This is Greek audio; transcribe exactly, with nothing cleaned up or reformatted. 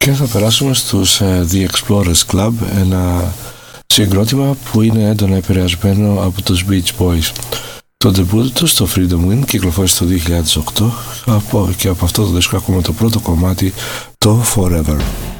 Και θα περάσουμε στους uh, The Explorers Club, ένα συγκρότημα που είναι έντονα επηρεασμένο από τους Beach Boys. Το debut του στο Freedom Win κυκλοφόρησε το δύο χιλιάδες οκτώ και από αυτό το δίσκο ακούμε το πρώτο κομμάτι, το Forever.